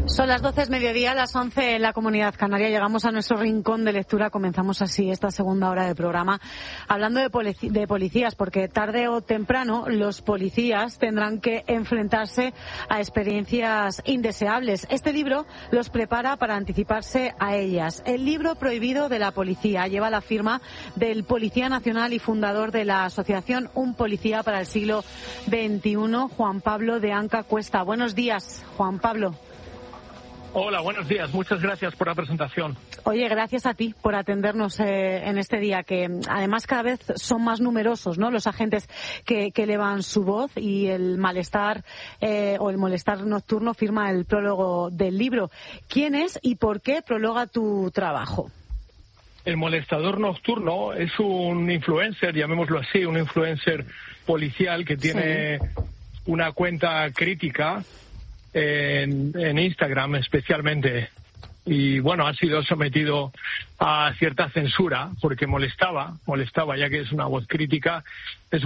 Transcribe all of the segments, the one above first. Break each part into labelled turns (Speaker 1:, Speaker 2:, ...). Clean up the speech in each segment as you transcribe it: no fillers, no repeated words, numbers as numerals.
Speaker 1: Son las 12 del mediodía, las 11 en la Comunidad Canaria. Llegamos a nuestro rincón de lectura. Comenzamos así esta segunda hora del programa hablando de policías, porque tarde o temprano los policías tendrán que enfrentarse a experiencias indeseables. Este libro los prepara para anticiparse a ellas. El libro prohibido de la policía lleva la firma del Policía Nacional y fundador de la asociación Un Policía para el Siglo XXI, Juan Pablo de Anca Cuesta. Buenos días, Juan Pablo.
Speaker 2: Hola, buenos días. Muchas gracias por la presentación.
Speaker 1: Oye, gracias a ti por atendernos en este día, que además cada vez son más numerosos, ¿no?, los agentes que elevan su voz, y el malestar o el molestar nocturno firma el prólogo del libro. ¿Quién es y por qué prologa tu trabajo?
Speaker 2: El molestador nocturno es un influencer, llamémoslo así, un influencer policial que tiene una cuenta crítica en Instagram especialmente, y bueno, ha sido sometido a cierta censura porque molestaba, ya que es una voz crítica, es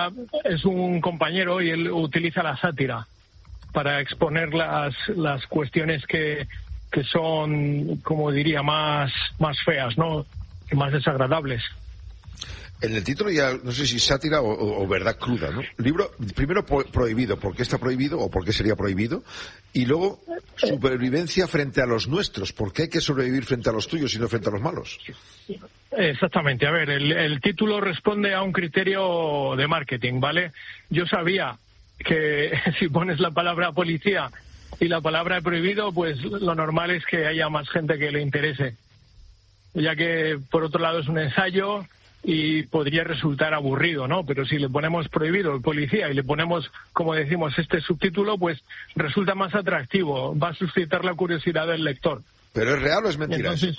Speaker 2: un compañero, y él utiliza la sátira para exponer las cuestiones que son, como diría, más feas, ¿no?, más desagradables.
Speaker 3: En el título ya no sé si sátira o verdad cruda, ¿no? Libro, primero prohibido, ¿por qué está prohibido o por qué sería prohibido? Y luego, supervivencia frente a los nuestros, ¿por qué hay que sobrevivir frente a los tuyos y no frente a los malos?
Speaker 2: Exactamente, a ver, el título responde a un criterio de marketing, ¿vale? Yo sabía que si pones la palabra policía y la palabra prohibido, pues lo normal es que haya más gente que le interese, ya que por otro lado es un ensayo y podría resultar aburrido, ¿no? Pero si le ponemos prohibido el policía y le ponemos, como decimos, este subtítulo, pues resulta más atractivo, va a suscitar la curiosidad del lector.
Speaker 3: ¿Pero es real o es mentira?
Speaker 2: Entonces,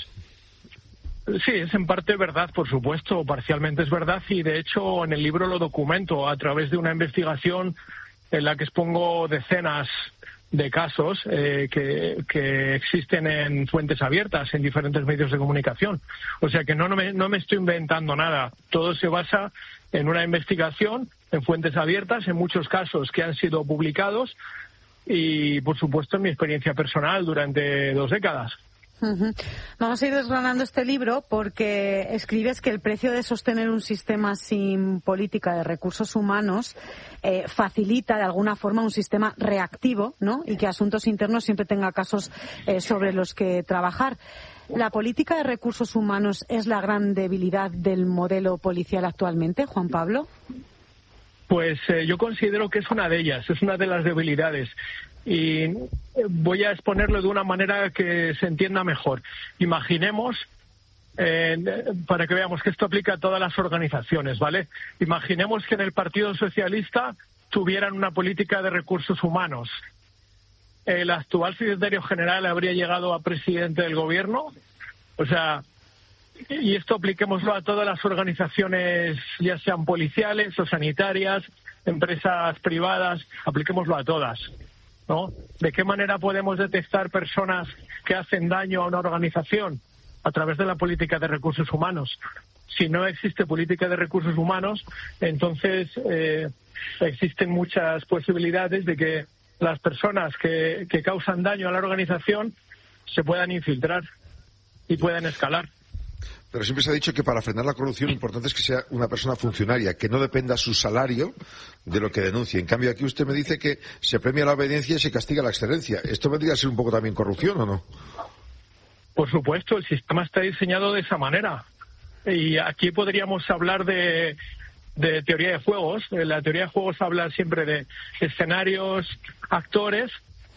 Speaker 2: sí, es en parte verdad, por supuesto, parcialmente es verdad, y de hecho en el libro lo documento a través de una investigación en la que expongo decenas de casos que existen en fuentes abiertas, en diferentes medios de comunicación. O sea que no me estoy inventando nada. Todo se basa en una investigación, en fuentes abiertas, en muchos casos que han sido publicados, y, por supuesto, en mi experiencia personal durante 2 décadas.
Speaker 1: Vamos a ir desgranando este libro porque escribes que el precio de sostener un sistema sin política de recursos humanos facilita de alguna forma un sistema reactivo, ¿no?, y que Asuntos Internos siempre tenga casos sobre los que trabajar. ¿La política de recursos humanos es la gran debilidad del modelo policial actualmente, Juan Pablo?
Speaker 2: Pues yo considero que es una de ellas, es una de las debilidades. Y voy a exponerlo de una manera que se entienda mejor. Imaginemos, para que veamos que esto aplica a todas las organizaciones, ¿vale? Imaginemos que en el Partido Socialista tuvieran una política de recursos humanos. ¿El actual secretario general habría llegado a presidente del gobierno? O sea, y esto apliquémoslo a todas las organizaciones, ya sean policiales o sanitarias, empresas privadas, apliquémoslo a todas, ¿no? ¿De qué manera podemos detectar personas que hacen daño a una organización? A través de la política de recursos humanos. Si no existe política de recursos humanos, entonces existen muchas posibilidades de que las personas que causan daño a la organización se puedan infiltrar y puedan escalar.
Speaker 3: Pero siempre se ha dicho que para frenar la corrupción lo importante es que sea una persona funcionaria, que no dependa su salario de lo que denuncie. En cambio, aquí usted me dice que se premia la obediencia y se castiga la excelencia. ¿Esto vendría a ser un poco también corrupción o no?
Speaker 2: Por supuesto, el sistema está diseñado de esa manera. Y aquí podríamos hablar de teoría de juegos. La teoría de juegos habla siempre de escenarios, actores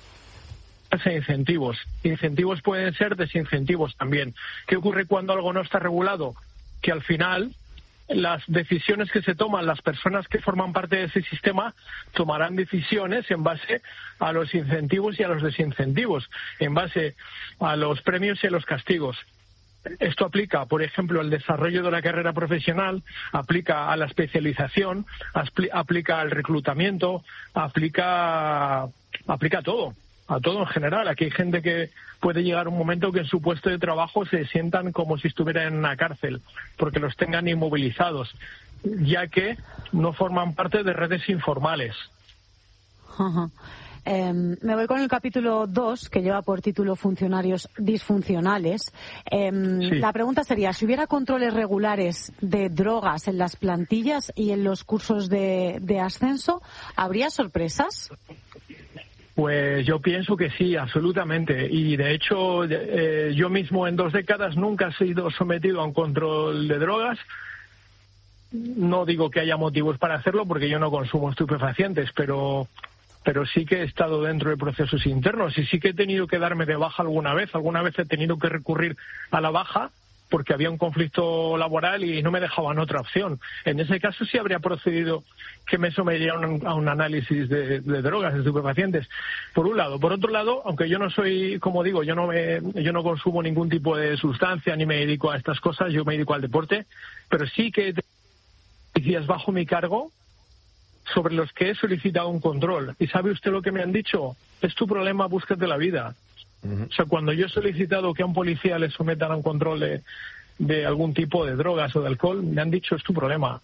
Speaker 2: e incentivos. Incentivos pueden ser desincentivos también. ¿Qué ocurre cuando algo no está regulado? Que al final las decisiones que se toman, las personas que forman parte de ese sistema tomarán decisiones en base a los incentivos y a los desincentivos, en base a los premios y a los castigos. Esto aplica, por ejemplo, al desarrollo de la carrera profesional, aplica a la especialización, aplica al reclutamiento, aplica a todo. A todo en general. Aquí hay gente que puede llegar un momento que en su puesto de trabajo se sientan como si estuvieran en una cárcel, porque los tengan inmovilizados, ya que no forman parte de redes informales.
Speaker 1: Me voy con el capítulo 2, que lleva por título Funcionarios disfuncionales.
Speaker 2: Sí.
Speaker 1: La pregunta sería, si hubiera controles regulares de drogas en las plantillas y en los cursos de ascenso, ¿habría sorpresas?
Speaker 2: Pues yo pienso que sí, absolutamente. Y de hecho, yo mismo en 2 décadas nunca he sido sometido a un control de drogas. No digo que haya motivos para hacerlo porque yo no consumo estupefacientes, pero sí que he estado dentro de procesos internos y sí que he tenido que darme de baja alguna vez. Alguna vez he tenido que recurrir a la baja porque había un conflicto laboral y no me dejaban otra opción. En ese caso sí habría procedido que me sometieran a un análisis de drogas, de estupefacientes, por un lado. Por otro lado, aunque yo no soy, como digo, yo no consumo ningún tipo de sustancia ni me dedico a estas cosas, yo me dedico al deporte, pero sí que he tenido policías bajo mi cargo sobre los que he solicitado un control. ¿Y sabe usted lo que me han dicho? Es tu problema, búscate la vida. O sea, cuando yo he solicitado que a un policía le sometan a un control de algún tipo de drogas o de alcohol, me han dicho, es tu problema.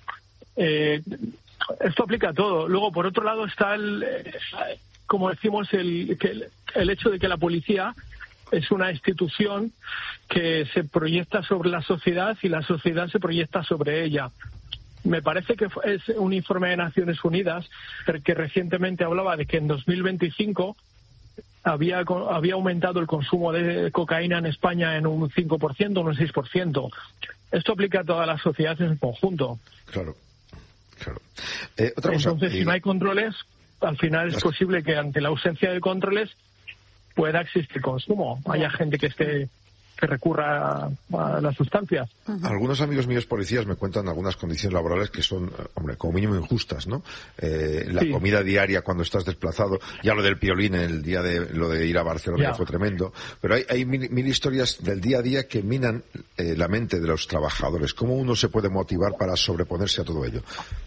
Speaker 2: Esto aplica a todo. Luego, por otro lado, está como decimos, el hecho de que la policía es una institución que se proyecta sobre la sociedad y la sociedad se proyecta sobre ella. Me parece que es un informe de Naciones Unidas que recientemente hablaba de que en 2025 había aumentado el consumo de cocaína en España en un 5%, un 6%. Esto aplica a toda la sociedad en su conjunto.
Speaker 3: Claro.
Speaker 2: Otra cosa, entonces, si no hay controles, al final es posible que ante la ausencia de controles pueda existir consumo. Haya gente que recurra a las sustancias.
Speaker 3: Algunos amigos míos policías me cuentan algunas condiciones laborales que son, como mínimo injustas, ¿no? La comida diaria cuando estás desplazado, ya lo del piolín en el día de lo de ir a Barcelona fue tremendo, pero hay mil historias del día a día que minan la mente de los trabajadores. ¿Cómo uno se puede motivar para sobreponerse a todo ello?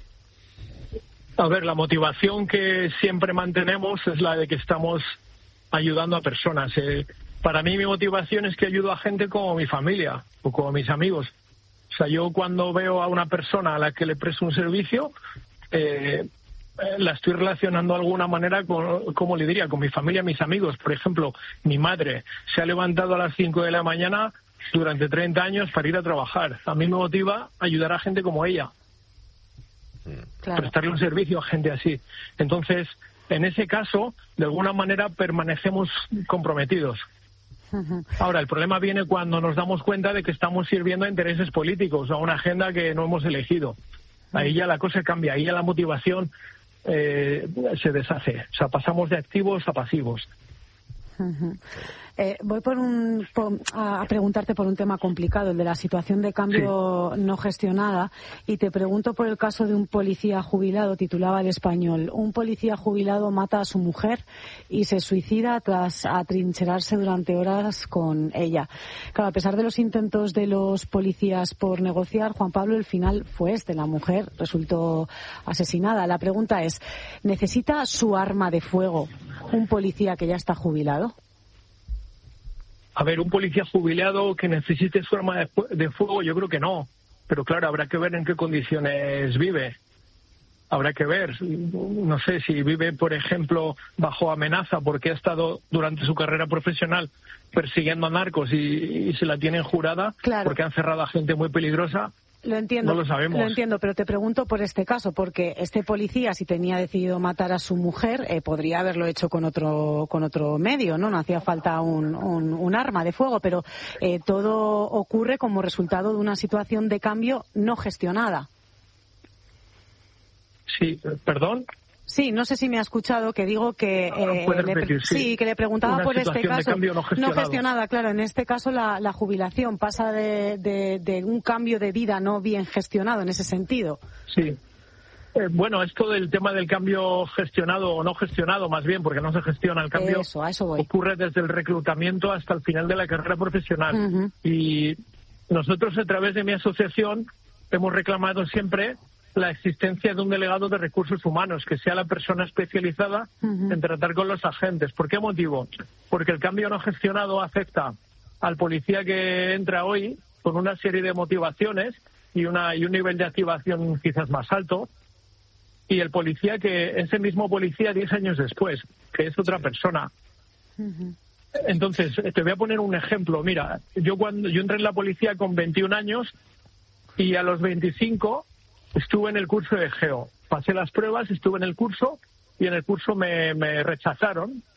Speaker 2: A ver, la motivación que siempre mantenemos es la de que estamos ayudando a personas. Para mí mi motivación es que ayudo a gente como mi familia o como mis amigos. O sea, yo cuando veo a una persona a la que le presto un servicio, la estoy relacionando de alguna manera con, como le diría, con mi familia, mis amigos. Por ejemplo, mi madre se ha levantado a las 5 de la mañana durante 30 años para ir a trabajar. A mí me motiva ayudar a gente como ella. Claro. Prestarle un servicio a gente así. Entonces, en ese caso, de alguna manera permanecemos comprometidos. Ahora, el problema viene cuando nos damos cuenta de que estamos sirviendo a intereses políticos, a una agenda que no hemos elegido. Ahí ya la cosa cambia, ahí ya la motivación se deshace. O sea, pasamos de activos a pasivos.
Speaker 1: Voy a preguntarte por un tema complicado, el de la situación de cambio no gestionada, y te pregunto por el caso de un policía jubilado. Titulaba El Español: un policía jubilado mata a su mujer y se suicida tras atrincherarse durante horas con ella. Claro, a pesar de los intentos de los policías por negociar, Juan Pablo, el final fue este: la mujer resultó asesinada. La pregunta es, ¿necesita su arma de fuego un policía que ya está jubilado?
Speaker 2: A ver, un policía jubilado que necesite su arma de fuego, yo creo que no. Pero claro, habrá que ver en qué condiciones vive. Habrá que ver. No sé, si vive, por ejemplo, bajo amenaza porque ha estado durante su carrera profesional persiguiendo a narcos y se la tienen jurada, claro, porque han cerrado a gente muy peligrosa.
Speaker 1: Lo entiendo,
Speaker 2: no lo sabemos.
Speaker 1: Lo entiendo, pero te pregunto por este caso, porque este policía, si tenía decidido matar a su mujer, podría haberlo hecho con otro medio, ¿no? No hacía falta un arma de fuego, pero todo ocurre como resultado de una situación de cambio no gestionada.
Speaker 2: Sí, ¿perdón?
Speaker 1: Sí, no sé si me ha escuchado que digo que que le preguntaba
Speaker 2: una
Speaker 1: por este caso
Speaker 2: no
Speaker 1: gestionada, claro. En este caso la jubilación pasa de un cambio de vida no bien gestionado en ese sentido.
Speaker 2: Sí. Bueno, esto del tema del cambio gestionado o no gestionado, más bien, porque no se gestiona el cambio,
Speaker 1: a eso voy.
Speaker 2: Ocurre desde el reclutamiento hasta el final de la carrera profesional. Y nosotros, a través de mi asociación, hemos reclamado siempre la existencia de un delegado de recursos humanos, que sea la persona especializada en tratar con los agentes. ¿Por qué motivo? Porque el cambio no gestionado afecta al policía que entra hoy con una serie de motivaciones y un nivel de activación quizás más alto, y el policía que ese mismo policía 10 años después, que es otra persona. Entonces, te voy a poner un ejemplo. Mira, yo entré en la policía con 21 años y a los 25 estuve en el curso de Geo. Pasé las pruebas, estuve en el curso y en el curso me rechazaron